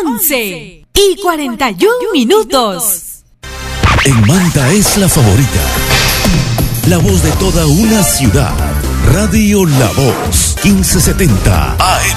11:41. En Manta es la favorita. La voz de toda una ciudad. Radio La Voz, 1570 AM.